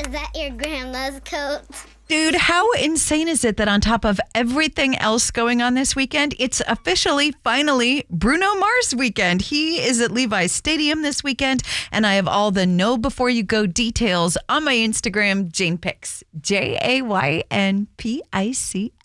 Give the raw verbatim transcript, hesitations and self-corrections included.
Is that your grandma's coat? Dude, how insane is it that on top of everything else going on this weekend, it's officially, finally, Bruno Mars weekend. He is at Levi's Stadium this weekend, and I have all the know before you go details on my Instagram, Jane Pix, J A Y N P I C